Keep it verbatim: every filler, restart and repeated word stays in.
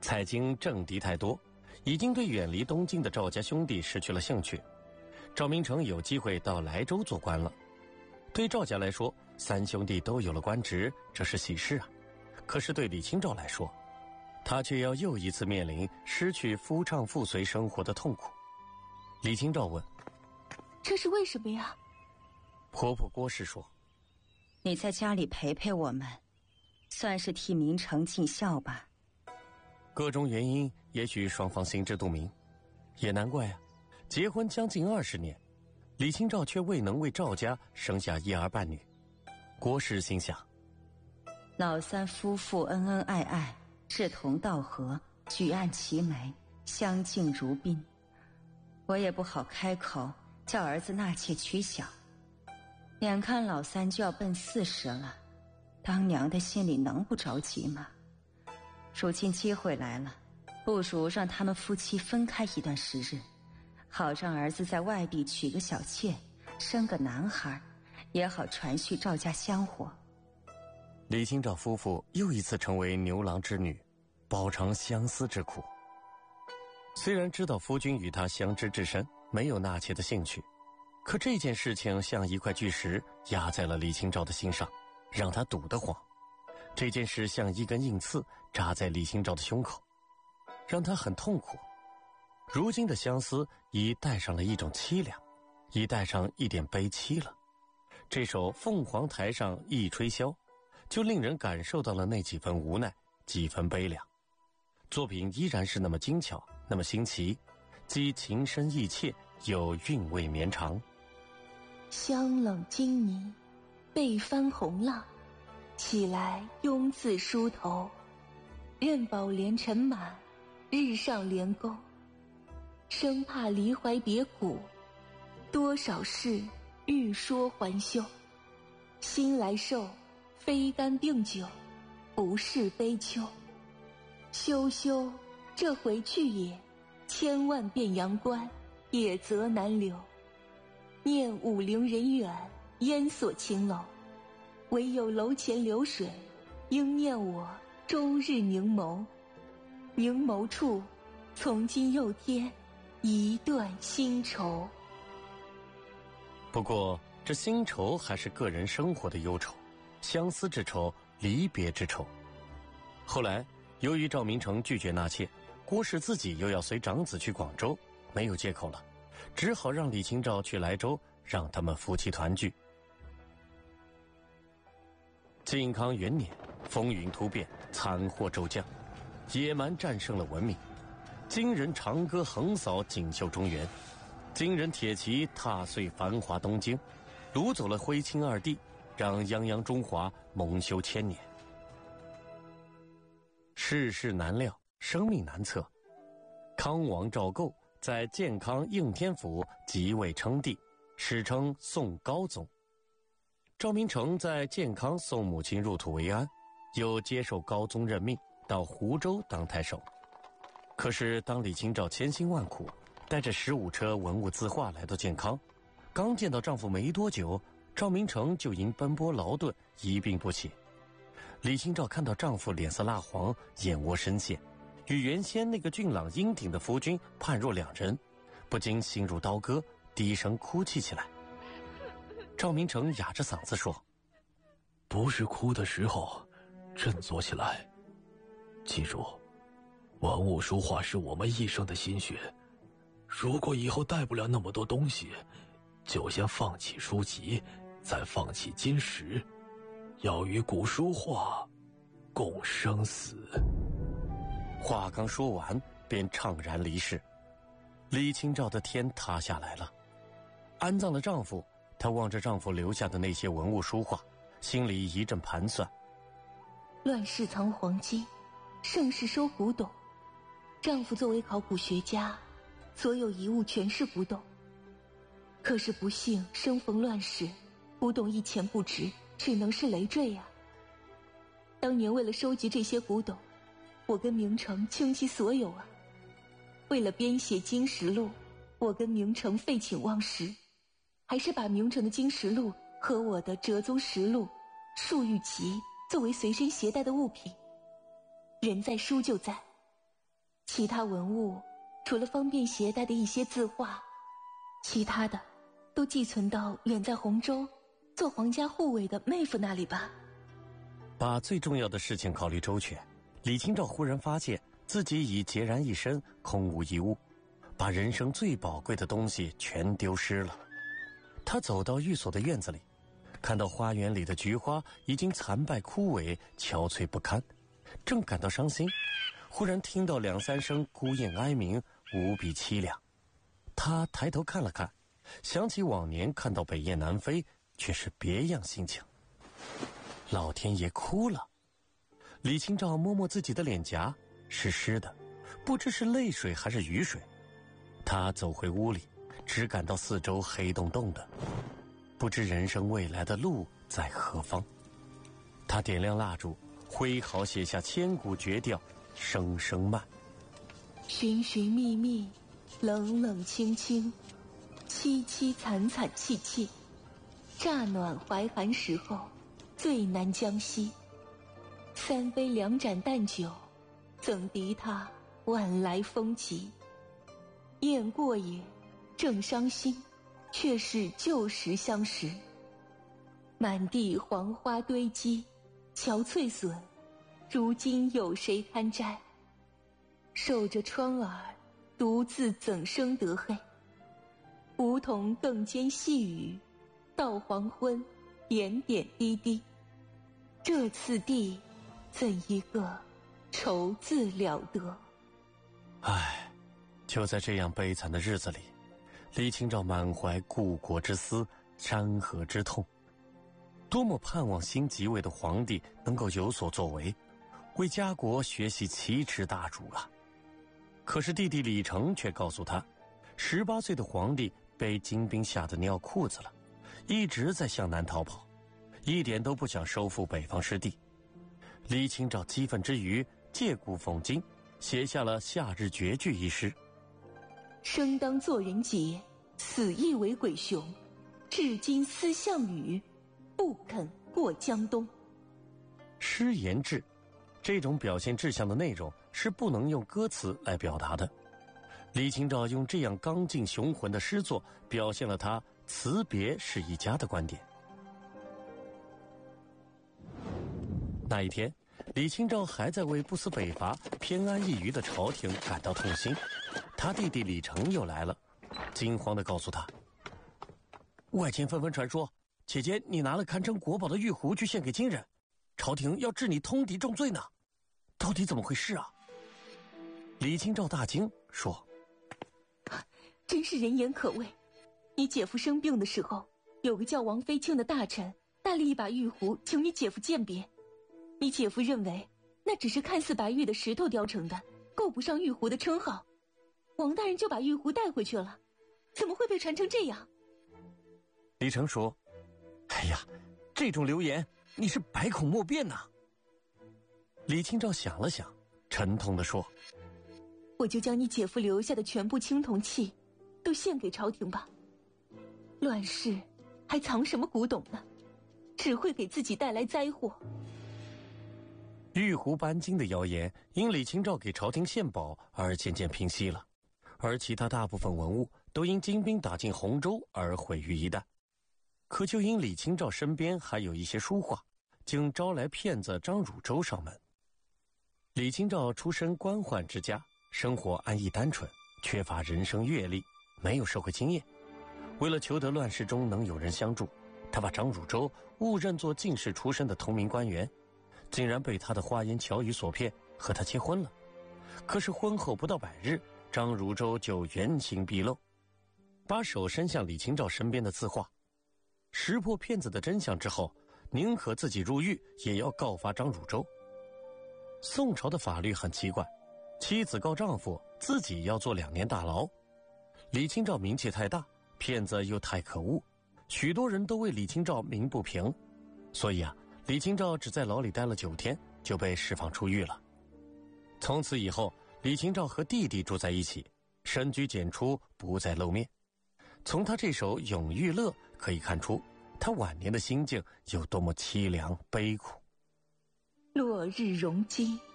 蔡京政敌太多，已经对远离东晋的赵家兄弟失去了兴趣。赵明诚有机会到莱州做官了，对赵家来说，三兄弟都有了官职，这是喜事啊。可是对李清照来说，他却要又一次面临失去夫唱妇随生活的痛苦。李清照问： 这是为什么呀？ 婆婆郭氏说： 你在家里陪陪我们，算是替明诚尽孝吧。 各种原因，也许双方心知肚明，也难怪啊。结婚将近二十年，李清照却未能为赵家生下一儿半女。郭氏心想： 老三夫妇恩恩爱爱，志同道合，举案齐眉，相敬如宾，我也不好开口叫儿子纳妾娶小。眼看老三就要奔四十了，当娘的心里能不着急吗？如今机会来了，不如让他们夫妻分开一段时日，好让儿子在外地娶个小妾，生个男孩，也好传续赵家香火。 李清照夫妇又一次成为牛郎织女，饱尝相思之苦。虽然知道夫君与他相知至深，没有纳妾的兴趣，可这件事情像一块巨石压在了李清照的心上，让他堵得慌。这件事像一根硬刺扎在李清照的胸口，让他很痛苦。如今的相思已带上了一种凄凉，已带上一点悲戚了。这首《凤凰台上一吹箫》就令人感受到了那几分无奈，几分悲凉。作品依然是那么精巧，那么新奇，既情深意切，又韵味绵长。 香冷金泥，被翻红浪，起来慵自梳头。任宝莲尘满，日上莲钩。生怕离怀别骨，多少事欲说还休。新来寿，非干病酒，不是悲秋。休休，这回去也，千万遍阳关，也则难留。念武陵人远，烟锁青楼。唯有楼前流水，应念我周日凝眸。凝眸处，从今又添一段新愁。 不过这新愁还是个人生活的忧愁，相思之愁，离别之愁。后来由于赵明诚拒绝纳妾，郭氏自己又要随长子去广州，没有借口了，只好让李清照去莱州，让他们夫妻团聚。靖康元年，风云突变，惨祸骤降，野蛮战胜了文明。金人长歌横扫锦绣中原，金人铁骑踏碎繁华东京，掳走了徽钦二帝，让泱泱中华蒙羞千年。世事难料，生命难测。康王赵构在建康应天府即位称帝，史称宋高宗。赵明诚在建康送母亲入土为安，又接受高宗任命，到湖州当太守。可是当李清照千辛万苦带着十五车文物字画来到建康，刚见到丈夫没多久，赵明诚就因奔波劳顿一病不起。李清照看到丈夫脸色蜡黄，眼窝深陷，与原先那个俊朗英挺的夫君判若两人，不禁心如刀割，低声哭泣起来。赵明诚哑着嗓子说： 不是哭的时候，振作起来。记住，文物书画是我们一生的心血，如果以后带不了那么多东西，就先放弃书籍，再放弃金石，要与古书画共生死。 话刚说完，便怅然离世。李清照的天塌下来了。安葬了丈夫，她望着丈夫留下的那些文物书画，心里一阵盘算。 乱世藏黄金，盛世收古董。丈夫作为考古学家，所有遗物全是古董。可是不幸生逢乱世，古董一钱不值，只能是累赘呀、啊。当年为了收集这些古董，我跟明诚倾其所有啊。为了编写《金石录》，我跟明诚废寝忘食，还是把明诚的《金石录》和我的《哲宗实录》《树玉集》作为随身携带的物品。人在书就在， 其他文物除了方便携带的一些字画，其他的都寄存到远在洪州做皇家护卫的妹夫那里吧。 把最重要的事情考虑周全，李清照忽然发现自己已孑然一身，空无一物，把人生最宝贵的东西全丢失了。他走到寓所的院子里，看到花园里的菊花已经残败枯萎，憔悴不堪，正感到伤心，忽然听到两三声孤雁哀鸣，无比凄凉。他抬头看了看，想起往年看到北雁南飞，却是别样心情。老天爷哭了。李清照摸摸自己的脸颊，湿湿的，不知是泪水还是雨水。他走回屋里，只感到四周黑洞洞的，不知人生未来的路在何方。他点亮蜡烛，挥毫写下千古绝调《声声慢》。 寻寻觅觅，冷冷清清，凄凄惨惨戚戚，乍暖还寒时候，最难将息。三杯两盏淡酒，怎敌他晚来风急。雁过也，正伤心，却是旧时相识。满地黄花堆积，憔悴损，如今有谁堪摘？守着窗儿，独自怎生得黑？梧桐更兼细雨，到黄昏，点点滴滴。这次第，怎一个愁字了得！ 唉，就在这样悲惨的日子里，李清照满怀故国之思，山河之痛，多么盼望新即位的皇帝能够有所作为，为家国学习奇耻大辱啊！可是弟弟李成却告诉他，十八岁的皇帝被金兵吓得尿裤子了，一直在向南逃跑，一点都不想收复北方失地。李清照激愤之余，借古讽今，写下了《夏日绝句》一诗。 生当作人杰，死亦为鬼雄。至今思项羽，不肯过江东。 诗言志，这种表现志向的内容是不能用歌词来表达的。李清照用这样刚劲雄浑的诗作，表现了他辞别是一家的观点。那一天，李清照还在为不思北伐、偏安一隅的朝廷感到痛心，他弟弟李成又来了，惊慌地告诉他，外间纷纷传说，姐姐你拿了堪称国宝的玉壶去献给金人，朝廷要治你通敌重罪呢，到底怎么回事啊？李清照大惊，说， 真是人言可畏。你姐夫生病的时候，有个叫王妃庆的大臣带了一把玉壶请你姐夫鉴别，你姐夫认为那只是看似白玉的石头雕成的，够不上玉壶的称号，王大人就把玉壶带回去了，怎么会被传成这样？ 李成说，哎呀，这种流言你是百口莫辩呐。李清照想了想，沉痛地说， 我就将你姐夫留下的全部青铜器都献给朝廷吧，乱世还藏什么古董呢，只会给自己带来灾祸。 玉壶搬金的谣言因李清照给朝廷献宝而渐渐平息了，而其他大部分文物都因金兵打进洪州而毁于一旦。可就因李清照身边还有一些书画，竟招来骗子张汝舟上门。李清照出身官宦之家，生活安逸单纯，缺乏人生阅历，没有社会经验。为了求得乱世中能有人相助，他把张汝舟误认作进士出身的通民官员，竟然被他的花言巧语所骗，和他结婚了。可是婚后不到百日，张汝舟就原形毕露，把手伸向李清照身边的字画。识破骗子的真相之后，宁可自己入狱，也要告发张汝舟。宋朝的法律很奇怪，妻子告丈夫，自己要坐两年大牢。李清照名气太大，骗子又太可恶，许多人都为李清照鸣不平，所以啊，李清照只在牢里待了九天，就被释放出狱了。从此以后，李清照和弟弟住在一起，深居简出，不再露面。从他这首《永遇乐》可以看出，他晚年的心境有多么凄凉悲苦。 落日融金，